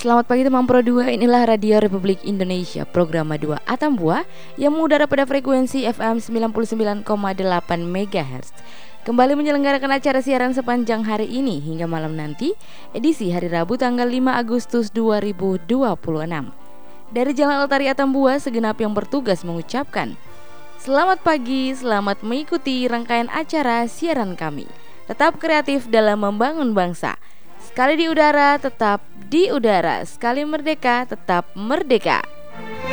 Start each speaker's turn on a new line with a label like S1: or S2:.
S1: Selamat pagi teman Pro 2, inilah Radio Republik Indonesia, program 2 Atambua yang mengudara pada frekuensi FM 99,8 MHz. Kembali menyelenggarakan acara siaran sepanjang hari ini hingga malam nanti, edisi hari Rabu tanggal 5 Agustus 2026. Dari Jalan Altari Atambua, segenap yang bertugas mengucapkan selamat pagi, selamat mengikuti rangkaian acara siaran kami. Tetap kreatif dalam membangun bangsa. Sekali di udara, tetap di udara. Sekali merdeka, tetap merdeka.